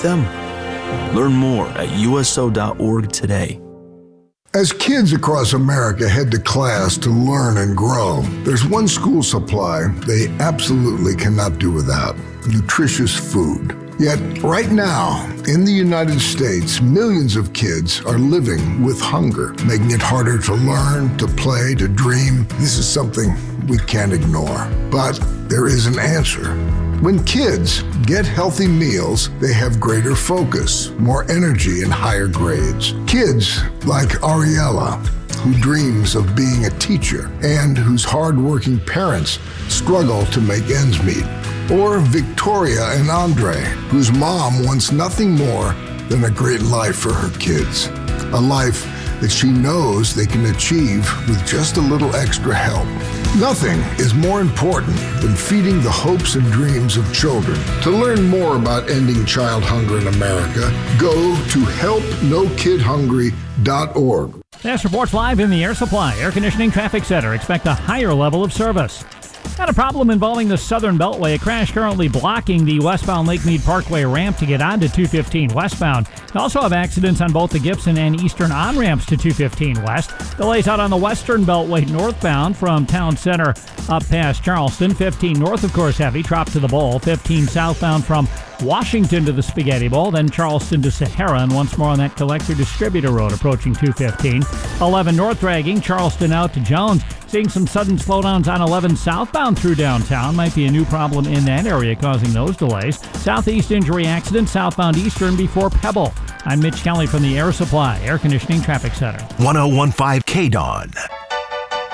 them? Learn more at USO.org today. As kids across America head to class to learn and grow, there's one school supply they absolutely cannot do without: nutritious food. Yet, right now, in the United States, millions of kids are living with hunger, making it harder to learn, to play, to dream. This is something we can't ignore. But there is an answer. When kids get healthy meals, they have greater focus, more energy, and higher grades. Kids like Ariella, who dreams of being a teacher and whose hardworking parents struggle to make ends meet. Or Victoria and Andre, whose mom wants nothing more than a great life for her kids. A life that she knows they can achieve with just a little extra help. Nothing is more important than feeding the hopes and dreams of children. To learn more about ending child hunger in America, go to helpnokidhungry.org. This reports live in the Air Supply Air Conditioning Traffic Center. Expect a higher level of service. Got a problem involving the Southern Beltway. A crash currently blocking the westbound Lake Mead Parkway ramp to get onto 215 westbound. We also have accidents on both the Gibson and Eastern on-ramps to 215 west. Delays out on the Western Beltway northbound from Town Center up past Charleston. 15 north, of course, heavy. Drop to the Bowl. 15 southbound from Washington to the Spaghetti Bowl, then Charleston to Sahara, and once more on that Collector Distributor Road approaching 215. 11 north dragging, Charleston out to Jones. Seeing some sudden slowdowns on 11 southbound through downtown. Might be a new problem in that area causing those delays. Southeast injury accident, southbound Eastern before Pebble. I'm Mitch Kelly from the Air Supply Air Conditioning Traffic Center. 1015 KDON.